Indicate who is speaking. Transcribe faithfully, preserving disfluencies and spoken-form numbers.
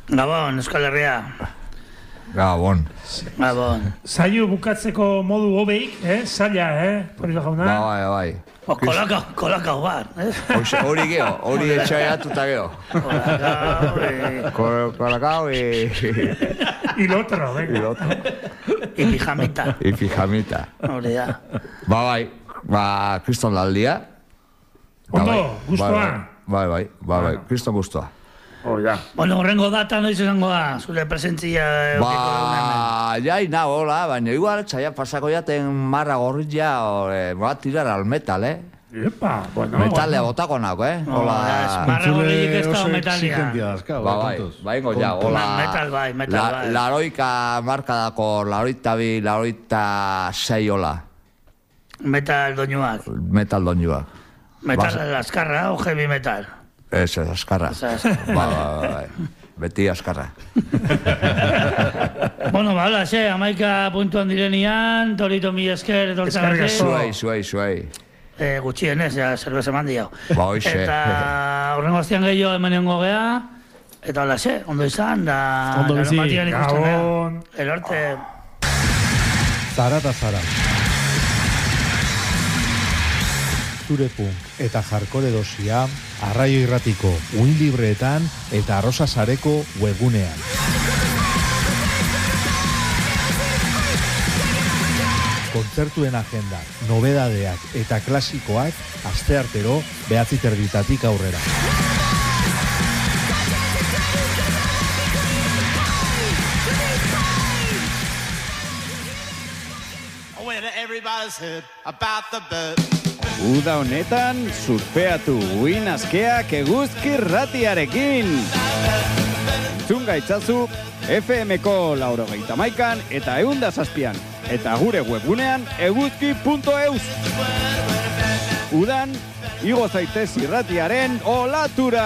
Speaker 1: Gabon, Euskal Herria.
Speaker 2: Gabon.
Speaker 1: Gabon.
Speaker 3: Zaio bukatzeko modu hobeik, eh? Zaila, eh? Porilo jauna.
Speaker 2: Ba, bai, bai.
Speaker 1: O, kolaka, kolaka bat, eh?
Speaker 2: Hori geho, hori etxaiatuta geho.
Speaker 1: Kolakao, eh...
Speaker 2: Kolakao, eh...
Speaker 3: Y lo otro, venga.
Speaker 2: Y lo otro.
Speaker 1: Y pijamita.
Speaker 2: Y pijamita.
Speaker 1: Hori da.
Speaker 2: Ba, bai, ba, kriston laldia.
Speaker 3: Ondo, guztua.
Speaker 2: Bai, bai, bai, bai, kriston guztua.
Speaker 3: Oh, ja.
Speaker 1: Bueno, horrengo data noiz izango da, zure presentzia...
Speaker 2: Ba, jai nago, hola, baina igual, txaia pasako jaten marra gorritja, ba, tirar al metal, eh?
Speaker 3: Epa, bueno...
Speaker 2: Metalea botako nako, eh? Hola...
Speaker 1: Marra gorritik ez da metalia.
Speaker 2: Ba, bai, bai, ingo ja, hola...
Speaker 1: Metal bai, metal bai.
Speaker 2: Laroika markadako, laroita bi, laroita sei, hola.
Speaker 1: Metal doinuak.
Speaker 2: Metal doinuak.
Speaker 1: Metal askarra o heavy metal?
Speaker 2: Ez, ez, askarra. Ba, ba, ba, beti askarra.
Speaker 1: Bueno, ba, hola, xe, amaika puntuan direnian, torito mi esker, etortzagatik.
Speaker 2: Zuei, zuei, zuei.
Speaker 1: Eh, gutxien ez, ja, zerbeza mandi hau.
Speaker 2: Ba, hoxe.
Speaker 1: Eta horrengo aztean gehiago hemenengo gea, eta hola, xe, ondo izan, da...
Speaker 3: Ondo bizi,
Speaker 1: gabon. Elorte...
Speaker 4: Zara eta zara. Zure punk eta jarkore dosia, Arraio Irratiko uin libreetan eta Arrosa Sareko webgunean. Kontzertuen agenda, nobedadeak eta klasikoak asteartero behatzi terditatik aurrera.
Speaker 5: Uda honetan, surfeatu uin askeak eguzki ratiarekin. Entzun gaitzazu, F M-ko laurogeita maikan eta eunda zazpian. Eta gure webgunean eguzki punto eus. Udan, igo zaitez irratiaren olatura.